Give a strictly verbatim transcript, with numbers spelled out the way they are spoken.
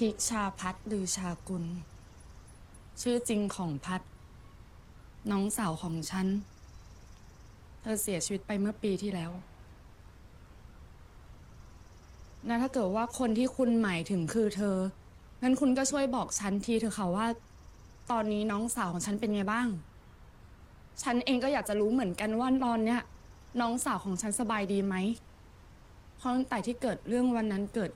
ทิกชาพัฒน์หรือชากุลชื่อจริงของพัฒน์น้องสาวของฉันเธอเสียชีวิตไปเมื่อปีที่แล้วนะถ้าเกิดว่าคนที่คุณหมายถึงคือเธองั้นคุณก็ช่วยบอกฉันทีเถอะค่ะว่าตอนนี้น้องสาวของฉันเป็นไงบ้างฉันเองก็อยากจะรู้เหมือนกันว่าตอนเนี้ยน้องสาวของฉันสบายดีไหมเพราะตั้งแต่ที่เกิดเรื่องวันนั้นเกิด